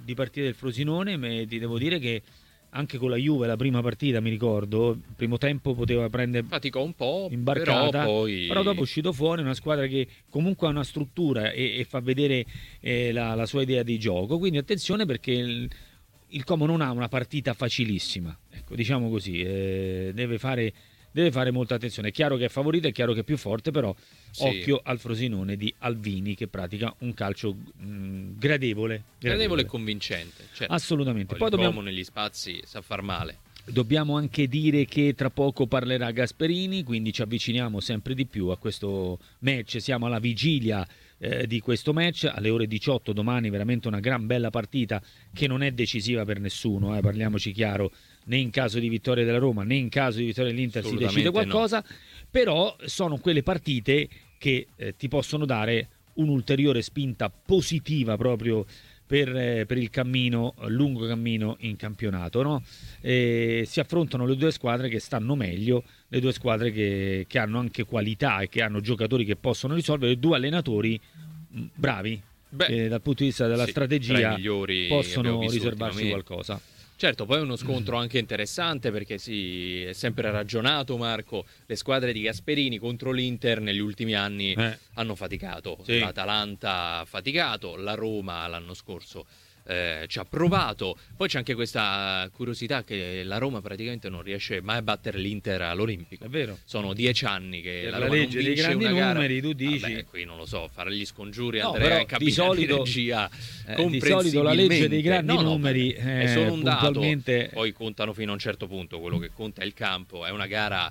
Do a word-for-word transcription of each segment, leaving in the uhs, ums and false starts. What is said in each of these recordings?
di partite del Frosinone, ma ti devo dire che anche con la Juve la prima partita, mi ricordo, il primo tempo poteva prendere, faticò un po', imbarcata, però poi però dopo è uscito fuori una squadra che comunque ha una struttura e, e fa vedere eh, la, la sua idea di gioco, quindi attenzione perché il, il Como non ha una partita facilissima, ecco, diciamo così, eh, deve fare deve fare molta attenzione. È chiaro che è favorito, è chiaro che è più forte, però sì. occhio al Frosinone di Alvini che pratica un calcio mh, gradevole, gradevole gradevole e convincente, certo. Assolutamente. Poi, Poi il dobbiamo Como negli spazi sa far male. Dobbiamo anche dire che tra poco parlerà Gasperini, quindi ci avviciniamo sempre di più a questo match, siamo alla vigilia eh, di questo match, alle ore diciotto domani, veramente una gran bella partita che non è decisiva per nessuno, eh, parliamoci chiaro, né in caso di vittoria della Roma né in caso di vittoria dell'Inter si decide qualcosa, no. Però sono quelle partite che eh, ti possono dare un'ulteriore spinta positiva proprio per, eh, per il cammino, lungo cammino in campionato, no? E si affrontano le due squadre che stanno meglio, le due squadre che, che hanno anche qualità e che hanno giocatori che possono risolvere, due allenatori mh, bravi. Beh, eh, dal punto di vista della sì, strategia possono riservarsi qualcosa. Certo, poi è uno scontro anche interessante perché sì, è sempre ragionato Marco, le squadre di Gasperini contro l'Inter negli ultimi anni eh. hanno faticato, sì. L'Atalanta ha faticato, la Roma l'anno scorso eh, ci ha provato, poi c'è anche questa curiosità che la Roma praticamente non riesce mai a battere l'Inter all'Olimpico. È vero. Sono dieci anni che per la la Roma legge non vince dei grandi una gara. numeri, tu dici. Vabbè, qui non lo so, fare gli scongiuri, no, Andrea in di cabina solito, di regia eh, di solito la legge dei grandi no, no, numeri è eh, solo un puntualmente... dato, poi contano fino a un certo punto, quello che conta è il campo, è una gara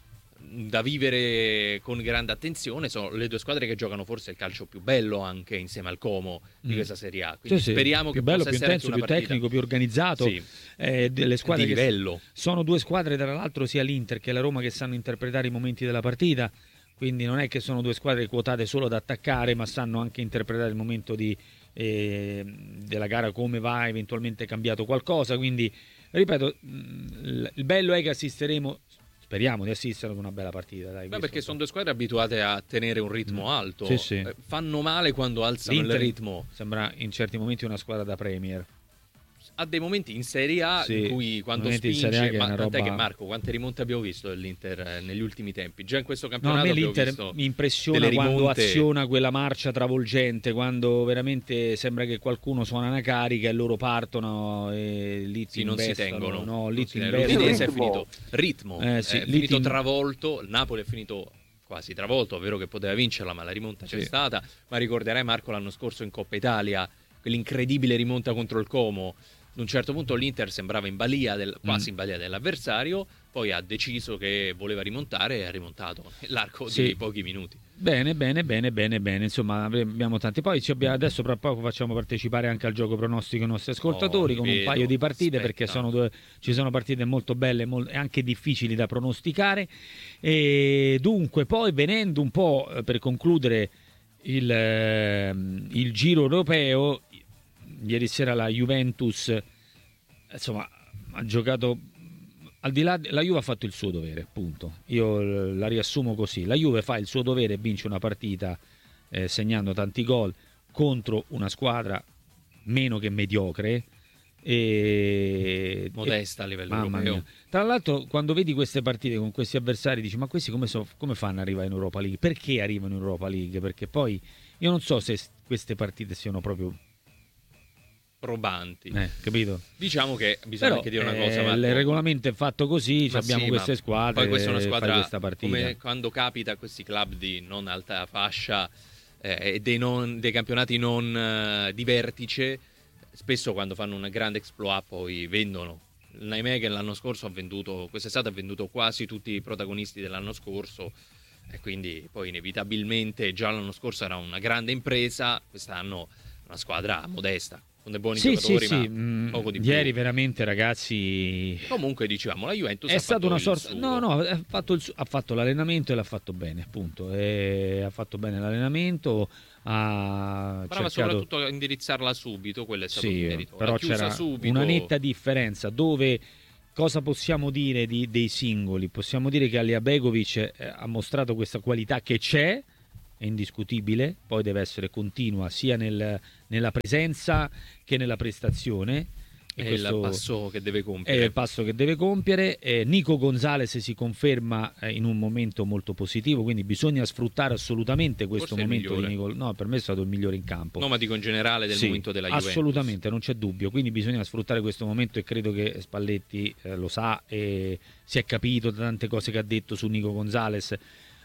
da vivere con grande attenzione, sono le due squadre che giocano forse il calcio più bello anche insieme al Como di mm. questa Serie A, quindi sì, speriamo sì. che più bello, possa più essere intenso, anche più una tecnico, più organizzato, sì. eh, delle squadre di che livello. Sono due squadre tra l'altro sia l'Inter che la Roma che sanno interpretare i momenti della partita, quindi non è che sono due squadre quotate solo ad attaccare, ma sanno anche interpretare il momento di, eh, della gara, come va eventualmente cambiato qualcosa, quindi ripeto, il bello è che assisteremo, speriamo di assistere ad una bella partita. Dai, Beh, perché sono due squadre abituate a tenere un ritmo mm. alto, sì, sì. Eh, fanno male quando alzano L'Inter il ritmo. Sembra in certi momenti una squadra da Premier. Ha dei momenti in Serie A sì, in cui quando spinge, ma tant'è roba... che Marco, quante rimonte abbiamo visto dell'Inter eh, negli ultimi tempi? Già in questo campionato no, a me abbiamo l'Inter visto mi impressiona quando aziona quella marcia travolgente, quando veramente sembra che qualcuno suona una carica e loro partono e lì sì, non si tengono. No, lì si l'Udinese è finito ritmo, eh, sì, è finito travolto, il Napoli è finito quasi travolto, è vero che poteva vincerla, ma la rimonta c'è sì. stata, ma ricorderai Marco l'anno scorso in Coppa Italia, quell'incredibile rimonta contro il Como. Ad un certo punto l'Inter sembrava in balia del, quasi in balia dell'avversario, poi ha deciso che voleva rimontare e ha rimontato nell'arco sì. di pochi minuti. Bene, bene, bene, bene, bene. Insomma, abbiamo tanti. Poi ci abbiamo, adesso tra poco facciamo partecipare anche al gioco pronostico i nostri ascoltatori oh, con vedo. un paio di partite. Aspetta. Perché sono due, ci sono partite molto belle e anche difficili da pronosticare. E dunque, poi venendo un po' per concludere il, il giro europeo, ieri sera la Juventus insomma ha giocato, al di là, la Juve ha fatto il suo dovere, punto. Io la riassumo così: la Juve fa il suo dovere e vince una partita eh, segnando tanti gol contro una squadra meno che mediocre e modesta e, a livello mamma europeo. Mia. Tra l'altro, quando vedi queste partite con questi avversari dici: ma questi come, so, come fanno ad arrivare in Europa League? Perché arrivano in Europa League? Perché poi io non so se queste partite siano proprio probanti, eh, capito? Diciamo che bisogna però, anche dire una eh, cosa, Marco. Il regolamento è fatto così, abbiamo sì, queste squadre, poi questa è una squadra questa partita. Come quando capita a questi club di non alta fascia e eh, dei, dei campionati non eh, di vertice, spesso quando fanno un grande exploit poi vendono. Il Nijmegen l'anno scorso ha venduto, quest'estate ha venduto quasi tutti i protagonisti dell'anno scorso e quindi poi inevitabilmente già l'anno scorso era una grande impresa, quest'anno una squadra modesta con dei buoni sì, giocatori, sì, ma sì. poco di Ieri più. veramente, ragazzi, comunque dicevamo la Juventus è ha stata fatto una il sorta suo. no no ha fatto, il su... ha fatto l'allenamento e l'ha fatto bene, appunto, e ha fatto bene l'allenamento, ha brava cercato... soprattutto a indirizzarla subito, quello è stato sì, il merito. però c'era subito. una netta differenza. Dove cosa possiamo dire di, dei singoli? Possiamo dire che Alija Begovic eh, ha mostrato questa qualità che c'è è indiscutibile, poi deve essere continua sia nel, nella presenza che nella prestazione. E è questo il passo che deve compiere. È il passo che deve compiere. Eh, Nico Gonzalez si conferma eh, in un momento molto positivo, quindi bisogna sfruttare assolutamente questo Forse momento di Nico. No, per me è stato il migliore in campo. No, ma dico in generale del sì, momento della Juventus. Assolutamente, non c'è dubbio. Quindi bisogna sfruttare questo momento e credo che Spalletti eh, lo sa e si è capito da tante cose che ha detto su Nico Gonzalez.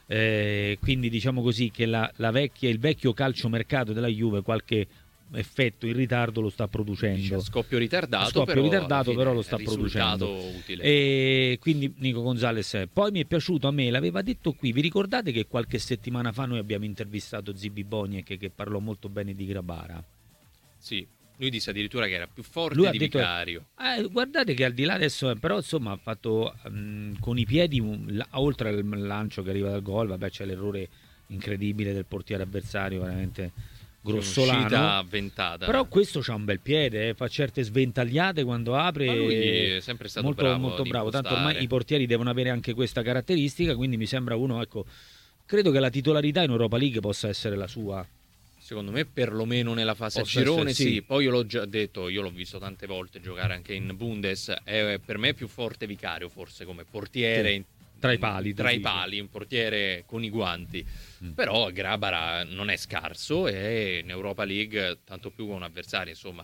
Eh, quindi diciamo così che la, la vecchia, il vecchio calciomercato della Juve qualche effetto in ritardo lo sta producendo. Dice, scoppio ritardato, scoppio però, ritardato però lo sta producendo utile. E quindi Nico Gonzalez poi mi è piaciuto, a me l'aveva detto qui, vi ricordate che qualche settimana fa noi abbiamo intervistato Zibi Boniek che parlò molto bene di Grabara? Sì, lui disse addirittura che era più forte lui di ha detto, Vicario. Eh, guardate che al di là adesso, però insomma ha fatto um, con i piedi, un, oltre al lancio che arriva dal gol, vabbè c'è l'errore incredibile del portiere avversario, veramente grossolano, avventata. Però questo c'ha un bel piede, eh, fa certe sventagliate quando apre. Ma lui è sempre stato molto bravo, molto bravo. Tanto impostare. ormai i portieri devono avere anche questa caratteristica, quindi mi sembra uno, ecco, credo che la titolarità in Europa League possa essere la sua. Secondo me perlomeno nella fase a girone essere, sì. sì, poi io l'ho già detto, io l'ho visto tante volte giocare anche in Bundes, è per me più forte Vicario forse come portiere, sì. Tra i pali, tra i pali, un portiere con i guanti. Mm. Però Grabara non è scarso e in Europa League, tanto più con un avversario, insomma,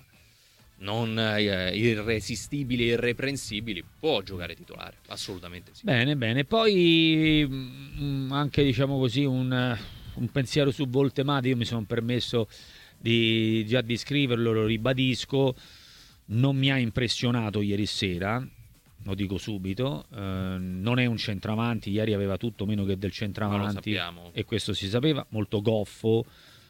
non eh, irresistibili, irreprensibili, può giocare titolare, assolutamente sì. Bene, bene. Poi mh, anche diciamo così un, un pensiero su Voltemade, io mi sono permesso di già di scriverlo, lo ribadisco, non mi ha impressionato ieri sera. Lo dico subito, eh, non è un centravanti, ieri aveva tutto meno che del centravanti e questo si sapeva, molto goffo,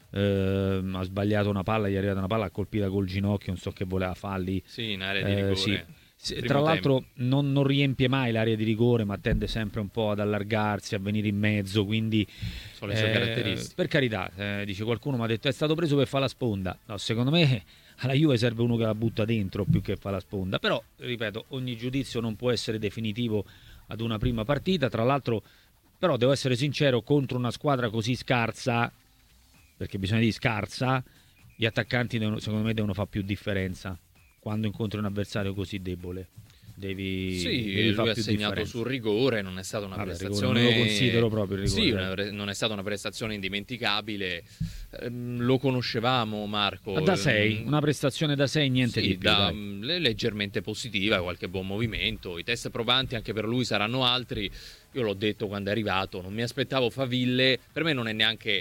eh, ha sbagliato una palla, gli è arrivata una palla colpita col ginocchio, non so che voleva farli. Sì, in area di rigore. Eh, sì. Tra l'altro non, non riempie mai l'area di rigore, ma tende sempre un po' ad allargarsi, a venire in mezzo, quindi sono le sue eh, caratteristiche. Per carità, eh, dice qualcuno mi ha detto è stato preso per fare la sponda. No, secondo me alla Juve serve uno che la butta dentro più che fa la sponda, però ripeto, ogni giudizio non può essere definitivo ad una prima partita. Tra l'altro, però devo essere sincero, contro una squadra così scarsa, perché bisogna dire scarsa, gli attaccanti devono, secondo me devono fare più differenza quando incontri un avversario così debole. Devi, sì, devi lui ha segnato differenza. sul rigore, non è stata una Vabbè, prestazione, non lo considero proprio il rigore. Sì, una, non è stata una prestazione indimenticabile. Ehm, lo conoscevamo, Marco. Da sei, una prestazione da sei, niente sì, di più. Da, dai. leggermente positiva, qualche buon movimento. I test provanti anche per lui saranno altri. Io l'ho detto quando è arrivato, non mi aspettavo faville. Per me non è neanche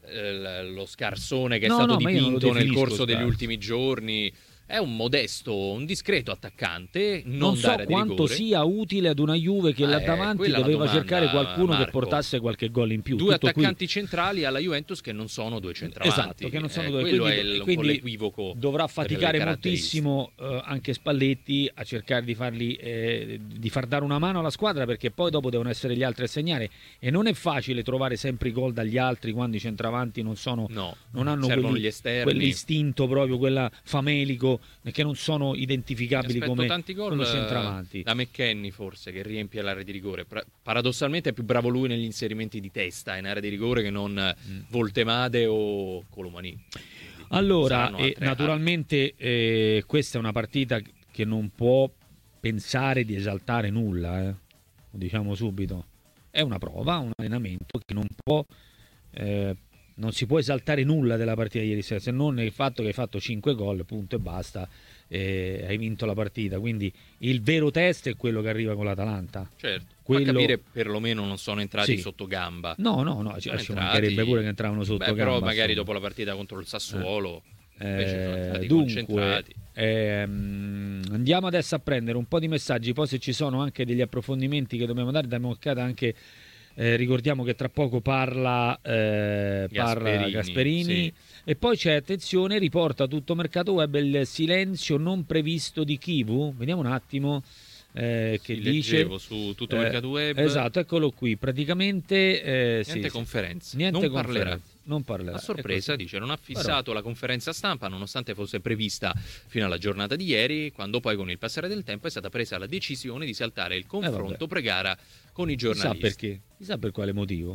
eh, lo scarsone che è no, stato no, dipinto nel corso scarso. degli ultimi giorni. È un modesto, un discreto attaccante, non, non so dare quanto rigore. sia utile ad una Juve che eh, là davanti doveva domanda, cercare qualcuno Marco. che portasse qualche gol in più. Due Tutto attaccanti qui. centrali alla Juventus che non sono due centravanti. Esatto, che non sono eh, due. quello quindi, è il, quindi un po' l'equivoco. Dovrà faticare moltissimo eh, anche Spalletti a cercare di farli eh, di far dare una mano alla squadra, perché poi dopo devono essere gli altri a segnare e non è facile trovare sempre i gol dagli altri quando i centravanti non sono no, non hanno quelli, gli esterni. quell'istinto proprio, quella famelico, che non sono identificabili come, tanti gol come centravanti. Da McKennie forse, che riempie l'area di rigore. Paradossalmente è più bravo lui negli inserimenti di testa in area di rigore che non mm. Voltemade o Colomani. Allora, eh, naturalmente eh, questa è una partita che non può pensare di esaltare nulla, eh. Lo diciamo subito. È una prova, un allenamento che non può eh, non si può esaltare nulla della partita di ieri sera, se non il fatto che hai fatto cinque gol, punto e basta, e hai vinto la partita. Quindi il vero test è quello che arriva con l'Atalanta. Certo, quello... fa capire perlomeno non sono entrati sì. sotto gamba. No, no, no, cioè, ci mancherebbe pure che entravano sotto Beh, gamba. Però magari insomma. dopo la partita contro il Sassuolo eh, invece sono entrati dunque, concentrati. Ehm, andiamo adesso a prendere un po' di messaggi, poi se ci sono anche degli approfondimenti che dobbiamo dare, diamo un'occhiata anche. Eh, ricordiamo che tra poco parla, eh, parla Gasperini, Gasperini sì. E poi c'è, attenzione, riporta tutto mercato web il silenzio non previsto di Kivu. Vediamo un attimo eh, che sì, dice leggevo su tutto mercato web. Eh, esatto, eccolo qui. Praticamente eh, niente sì, conferenze, niente non conferenze. parlerà. Non parlerà. A sorpresa, dice, non ha fissato Però... la conferenza stampa nonostante fosse prevista fino alla giornata di ieri, quando poi con il passare del tempo è stata presa la decisione di saltare il confronto eh, pre-gara con i giornalisti. Chissà perché, chissà per quale motivo.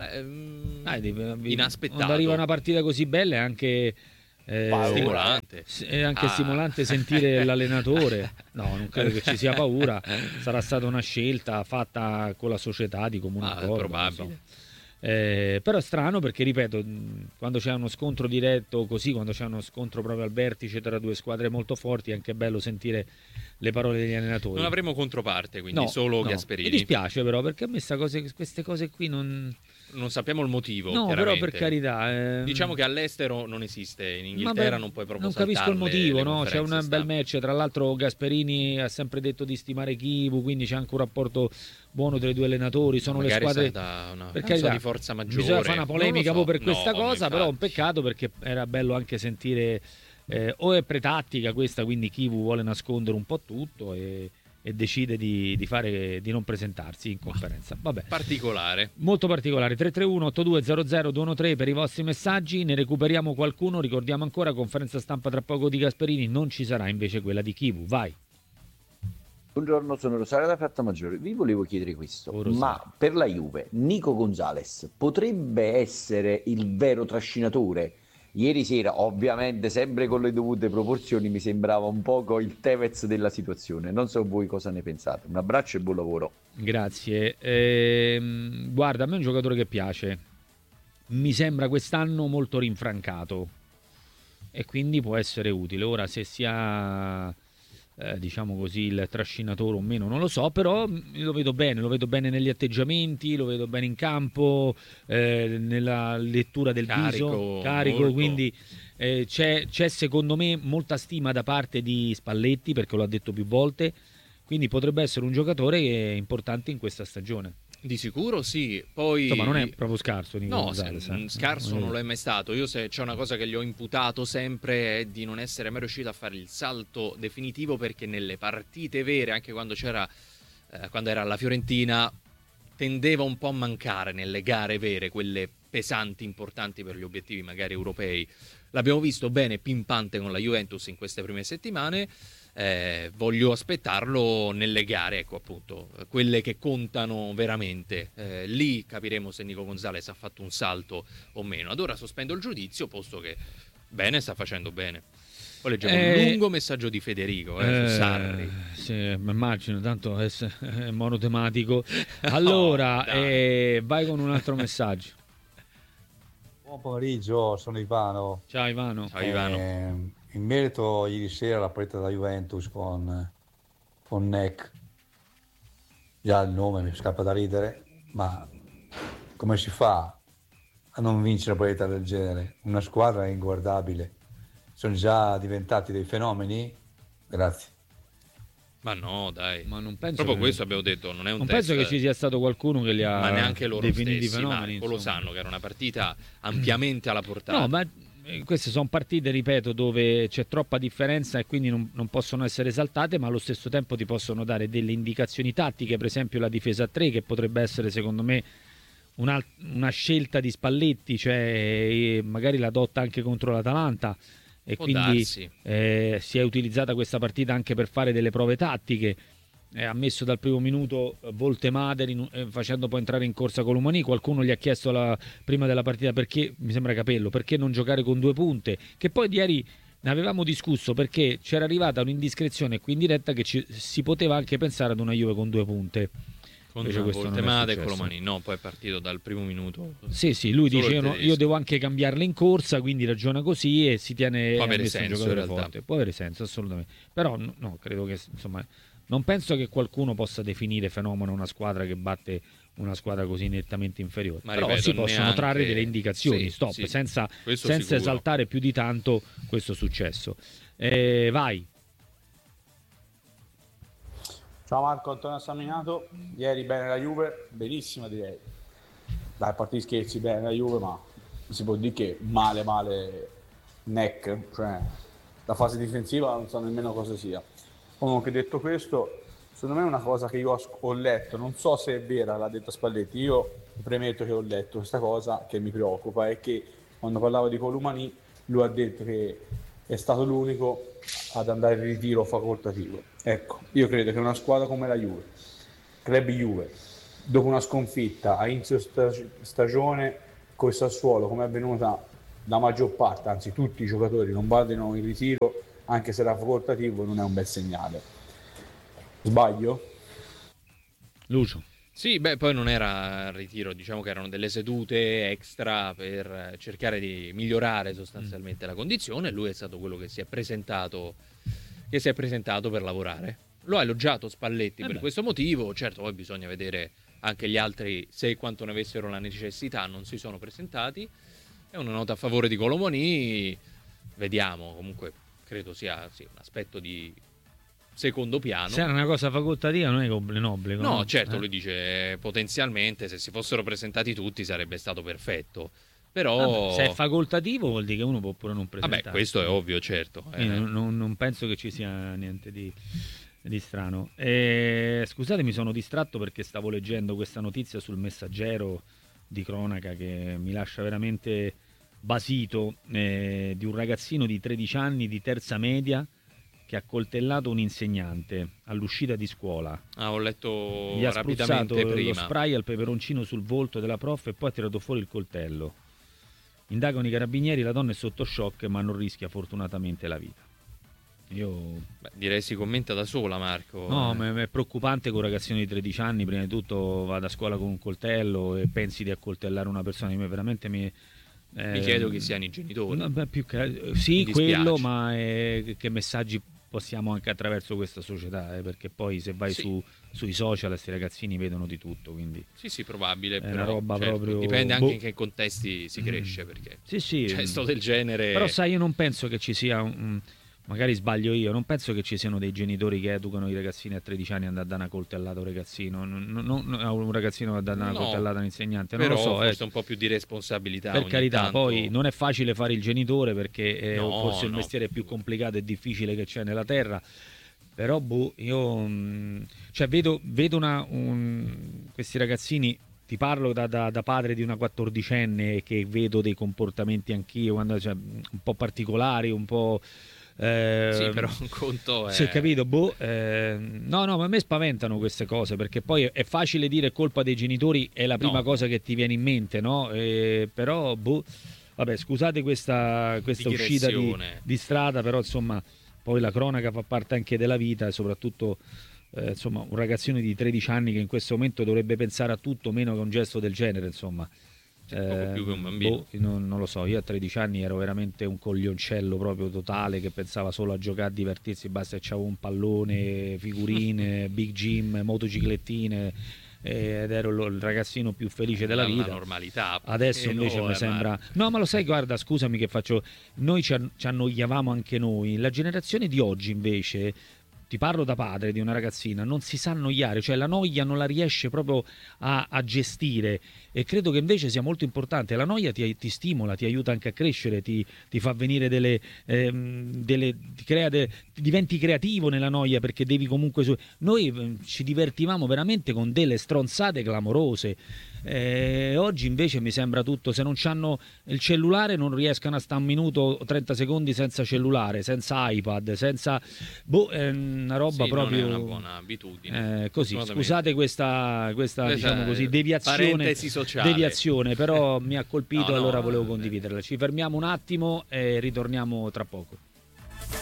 ehm, Dai, devi- inaspettato. Quando arriva una partita così bella è anche eh, Stimolante. s- è anche Ah. stimolante sentire l'allenatore. No, non credo che ci sia paura. Sarà stata una scelta fatta con la società di comune Ah, è accordo. non probabile. so. Eh, però è strano perché, ripeto, mh, quando c'è uno scontro diretto così, quando c'è uno scontro proprio al vertice tra due squadre molto forti, è anche bello sentire le parole degli allenatori. Non avremo controparte, quindi No, solo no. Gasperini. Mi dispiace però perché a me sta cose- queste cose qui non... Non sappiamo il motivo, No, però chiaramente. per carità... ehm, Diciamo che all'estero non esiste, in Ma Inghilterra beh, non puoi proprio non capisco il saltarle motivo, le no? C'è conferenze un bel stampa. match, tra l'altro Gasperini ha sempre detto di stimare Kivu, quindi c'è anche un rapporto buono tra i due allenatori, sono le Magari squadre è stata una per cosa carità, di forza maggiore. bisogna fare una polemica Non lo so. proprio per questa No, cosa, infatti. però è un peccato perché era bello anche sentire eh, o è pretattica questa, quindi Kivu vuole nascondere un po' tutto e, e decide di, di fare di non presentarsi in conferenza. Vabbè. Particolare. Molto particolare. Tre tre uno otto due zero zero due uno tre per i vostri messaggi, ne recuperiamo qualcuno. Ricordiamo ancora conferenza stampa tra poco di Gasperini, non ci sarà invece quella di Kivu. Vai. Buongiorno, sono Rosario da Frattamaggiore. Vi volevo chiedere questo, Oh, Rosario. ma per la Juve Nico Gonzalez potrebbe essere il vero trascinatore? Ieri sera, ovviamente sempre con le dovute proporzioni, mi sembrava un poco il Tevez della situazione. Non so voi cosa ne pensate. Un abbraccio e buon lavoro. Grazie. Ehm, guarda, a me è un giocatore che piace. Mi sembra quest'anno molto rinfrancato e quindi può essere utile. Ora, se sia eh, diciamo così il trascinatore o meno, non lo so, però mh, lo vedo bene, lo vedo bene negli atteggiamenti, lo vedo bene in campo, eh, nella lettura del Carico, viso, carico, molto. quindi eh, c'è, c'è secondo me molta stima da parte di Spalletti perché lo ha detto più volte, quindi potrebbe essere un giocatore che è importante in questa stagione. Di sicuro sì, poi... Insomma, non è proprio scarso Nico No, Gonzalez, se- eh. scarso non lo è mai stato. Io se c'è una cosa che gli ho imputato sempre è di non essere mai riuscito a fare il salto definitivo perché nelle partite vere, anche quando c'era eh, quando era alla Fiorentina, tendeva un po' a mancare nelle gare vere, quelle pesanti, importanti per gli obiettivi magari europei. L'abbiamo visto bene pimpante con la Juventus in queste prime settimane. Eh, voglio aspettarlo nelle gare, ecco appunto, quelle che contano veramente. Eh, lì capiremo se Nico Gonzalez ha fatto un salto o meno. Ad ora sospendo il giudizio, posto che bene, sta facendo bene. Poi leggevo Eh, un lungo messaggio di Federico eh, su Sarri. sì, mi immagino, tanto è, è monotematico. Allora, No, dai. eh, vai con un altro messaggio. Buon pomeriggio, sono Ivano. Ciao Ivano. Ciao Ivano. Eh, in merito ieri sera alla partita della Juventus con, con Neck, già il nome mi scappa da ridere, ma come si fa a non vincere una partita del genere? Una squadra inguardabile. Sono già diventati dei fenomeni? Grazie. Ma no, dai. Ma non penso Proprio che- questo abbiamo detto, non è un Non test. penso che ci sia stato qualcuno che li ha Ma neanche loro definiti stessi, fenomeni. Marco, lo insomma. sanno che era una partita ampiamente alla portata. No, ma eh, queste sono partite, ripeto, dove c'è troppa differenza e quindi non, non possono essere esaltate, ma allo stesso tempo ti possono dare delle indicazioni tattiche, per esempio la difesa a tre, che potrebbe essere secondo me una, una scelta di Spalletti, cioè eh, magari la adotta anche contro l'Atalanta e Può quindi darsi. eh, si è utilizzata questa partita anche per fare delle prove tattiche. Eh, ha messo dal primo minuto eh, Voltemade in- eh, facendo poi entrare in corsa Colomani. Qualcuno gli ha chiesto la- prima della partita perché, mi sembra Capello, perché non giocare con due punte, che poi di ieri ne avevamo discusso perché c'era arrivata un'indiscrezione qui in diretta che ci- si poteva anche pensare ad una Juve con due punte. Con Invece questo non è Voltemade e successo. Colomani. No, poi è partito dal primo minuto. Sì, sì, lui Solo dice il io, no- tedesco. io devo anche cambiarle in corsa, quindi ragiona così e si tiene Può ha avere messo un senso, giocatore in realtà. forte. Può avere senso, assolutamente. Però no, no, credo che insomma non penso che qualcuno possa definire fenomeno una squadra che batte una squadra così nettamente inferiore. Ma Però ripeto, si possono neanche- trarre delle indicazioni, sì, stop, sì, senza, questo senza sicuro. esaltare più di tanto questo successo. Eh, vai. Ciao Marco, Antonio Saminato. Ieri bene la Juve, benissima direi. Dai, a parte gli scherzi, bene la Juve, ma si può dire che male male neck, cioè la fase difensiva non so nemmeno cosa sia. Comunque detto questo, secondo me è una cosa che io ho, ho letto, non so se è vera, l'ha detta Spalletti, io premetto che ho letto questa cosa che mi preoccupa è che quando parlavo di Colomani lui ha detto che è stato l'unico ad andare in ritiro facoltativo. Ecco, io credo che una squadra come la Juve, Club Juve, dopo una sconfitta a inizio sta- stagione col Sassuolo, come è avvenuta la maggior parte, anzi tutti i giocatori non vadano in ritiro, anche se era facoltativo, non è un bel segnale. Sbaglio? Lucio. Sì, beh, poi non era il ritiro, diciamo che erano delle sedute extra per cercare di migliorare sostanzialmente mm. la condizione. Lui è stato quello che si è presentato, che si è presentato per lavorare. Lo ha elogiato Spalletti eh per beh. questo motivo. Certo, poi bisogna vedere anche gli altri, se e quanto ne avessero la necessità, non si sono presentati. È una nota a favore di Colomoni. Vediamo, comunque credo sia sì, un aspetto di secondo piano. Se era una cosa facoltativa non è un obbligo. No, no? certo, eh. lui dice potenzialmente se si fossero presentati tutti sarebbe stato perfetto. Però Vabbè, se è facoltativo vuol dire che uno può pure non presentarsi. Vabbè, questo è ovvio, certo. Eh. Non, non, non penso che ci sia niente di, di strano. E, scusate, mi sono distratto perché stavo leggendo questa notizia sul Messaggero di cronaca che mi lascia veramente basito, eh, di un ragazzino di tredici anni di terza media che ha coltellato un insegnante all'uscita di scuola. Ah, ho letto Gli ha rapidamente spruzzato prima. lo spray al peperoncino sul volto della prof e poi ha tirato fuori il coltello. Indagano i carabinieri, la donna è sotto shock ma non rischia fortunatamente la vita. Io Beh, direi si commenta da sola, Marco. No, eh. ma è preoccupante che un ragazzino di tredici anni prima di tutto vada a scuola con un coltello e pensi di accoltellare una persona. Io veramente mi eh, mi chiedo chi siano i genitori. No, beh, più che, sì, quello, ma è, che messaggi possiamo anche attraverso questa società, eh, perché poi se vai sì. su, sui social questi ragazzini vedono di tutto, quindi sì sì probabile, è però, una roba certo, proprio dipende anche boh. in che contesti si cresce, perché sì sì gesto del genere. Però sai, io non penso che ci sia un, magari sbaglio io, non penso che ci siano dei genitori che educano i ragazzini a tredici anni ad andare a una coltellata a un ragazzino, non, non, non a un ragazzino ad andare a una no, coltellata a un insegnante, non però lo so, forse eh. un po' più di responsabilità per ogni carità, tanto. poi non è facile fare il genitore perché eh, no, forse il no, mestiere più complicato e difficile che c'è nella terra. Però boh, io mh, cioè vedo, vedo una, un, questi ragazzini, ti parlo da, da, da padre di una quattordicenne che vedo dei comportamenti anch'io quando, cioè, un po' particolari, un po'... Eh, sì, però un conto è... Sì, capito, boh, eh, no, no, ma a me spaventano queste cose perché poi è facile dire colpa dei genitori, è la prima no. cosa che ti viene in mente, no? Eh, però, boh, vabbè, scusate questa, questa uscita di, di strada, però insomma... Poi la cronaca fa parte anche della vita e soprattutto eh, insomma, un ragazzino di tredici anni che in questo momento dovrebbe pensare a tutto meno che a un gesto del genere, insomma. C'è eh, poco più che un bambino. Boh, non, non lo so, io a tredici anni ero veramente un coglioncello proprio totale che pensava solo a giocare, a divertirsi, basta che c'avevo un pallone, figurine, big gym, motociclettine ed ero il ragazzino più felice della vita. La normalità. Adesso invece no, mi sembra ma... no, ma lo sai, guarda, scusami che faccio, noi ci, an- ci annoiavamo anche noi, la generazione di oggi invece, ti parlo da padre di una ragazzina, non si sa annoiare, cioè la noia non la riesce proprio a, a gestire, e credo che invece sia molto importante. La noia ti, ti stimola, ti aiuta anche a crescere, ti, ti fa venire delle, ehm, delle ti crea de, ti diventi creativo nella noia, perché devi comunque su... noi eh, ci divertivamo veramente con delle stronzate clamorose. Eh, oggi invece mi sembra tutto, se non c'hanno il cellulare non riescono a stare un minuto o trenta secondi senza cellulare, senza iPad, senza boh, è una roba sì, proprio non è una buona abitudine. Eh, così, scusate questa, questa, questa diciamo così, deviazione, sociale. deviazione, però mi ha colpito, no, no, allora volevo eh, condividerla. Ci fermiamo un attimo e ritorniamo tra poco.